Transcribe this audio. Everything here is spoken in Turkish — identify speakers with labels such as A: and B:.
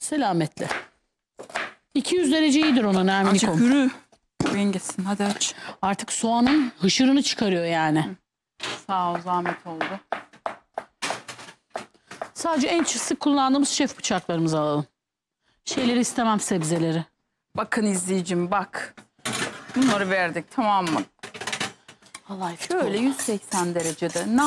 A: Selametle. 200 derece iyidir ona
B: Azıcık
A: Nermin'ikom.
B: yürü. Ben gitsin hadi aç.
A: Artık soğanın hışırını çıkarıyor yani.
B: Sağ ol zahmet oldu.
A: Sadece en sık kullandığımız şef bıçaklarımızı alalım. Şeyleri istemem, sebzeleri.
B: Bakın izleyicim bak. Bunları verdik tamam mı?
A: Vallahi
B: Şöyle 180 derecede